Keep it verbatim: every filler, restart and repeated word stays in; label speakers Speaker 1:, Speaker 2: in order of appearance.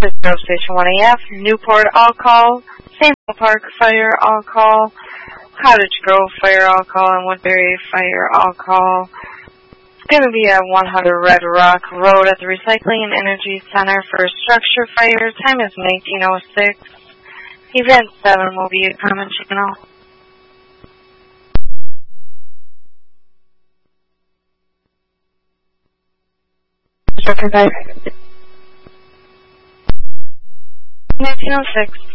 Speaker 1: Grove Station one A F, Newport all call, Samuel Park Fire all call, Cottage Grove Fire all call, and Woodbury Fire all call. It's going to be at one hundred Red Rock Road at the Recycling and Energy Center for a structure fire. Time is nineteen oh six. Event seven will be a common channel. nineteen oh six.